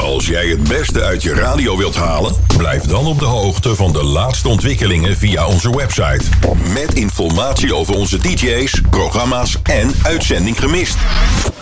Als jij het beste uit je radio wilt halen, blijf dan op de hoogte van de laatste ontwikkelingen via onze website. Met informatie over onze DJ's, programma's en uitzending gemist.